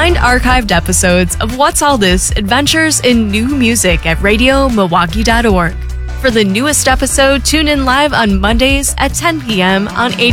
Find archived episodes of What's All This Adventures in New Music at radiomilwaukee.org. For the newest episode, tune in live on Mondays at 10 p.m. on 80.